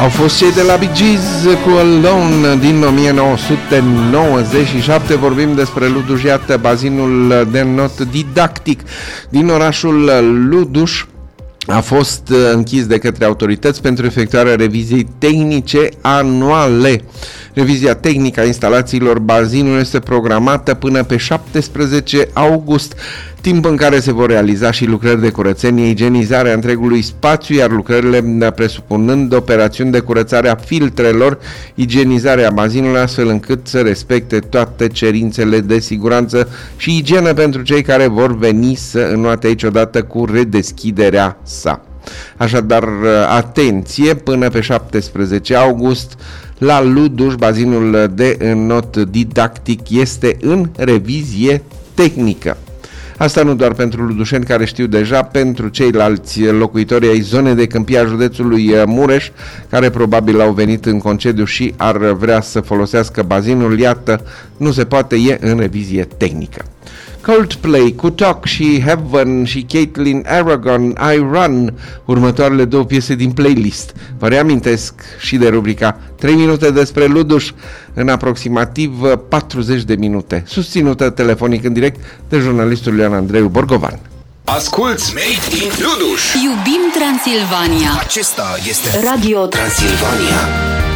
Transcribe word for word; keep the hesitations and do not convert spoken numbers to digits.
Au fost cei de la Bee Gees cu Alone din o mie nouă sute nouăzeci și șapte. Vorbim despre Luduș, iată bazinul de not didactic din orașul Luduș a fost închis de către autorități pentru efectuarea reviziei tehnice anuale. Revizia tehnică a instalațiilor bazinului este programată până pe șaptesprezece august, timp în care se vor realiza și lucrări de curățenie, igienizarea întregului spațiu, iar lucrările presupunând operațiuni de curățare a filtrelor, igienizarea bazinului, astfel încât să respecte toate cerințele de siguranță și igienă pentru cei care vor veni să înoate aici odată cu redeschiderea sa. Așadar, atenție, până pe șaptesprezece august, la Luduș, bazinul de not didactic este în revizie tehnică. Asta nu doar pentru ludușeni care știu deja, pentru ceilalți locuitori ai zonei de câmpie a județului Mureș, care probabil au venit în concediu și ar vrea să folosească bazinul, iată, nu se poate, e în revizie tehnică. Coldplay cu Talk și Heaven și Caitlin Aragon, I Run, următoarele două piese din playlist. Vă reamintesc și de rubrica trei minute despre Luduș în aproximativ patruzeci de minute, susținută telefonic în direct de jurnalistul Ioan Andreu Borgovan. Asculți Made in Luduș. Iubim Transilvania. Acesta este Radio Transilvania.